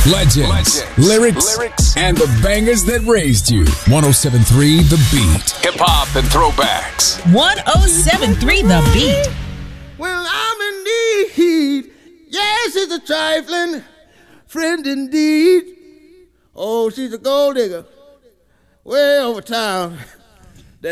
Legends, lyrics, and the bangers that raised you. 107.3 The Beat. Hip hop and throwbacks. 107.3 The Beat. Well, I'm in need. Yes, it's a trifling friend indeed. Oh, she's a gold digger way over town.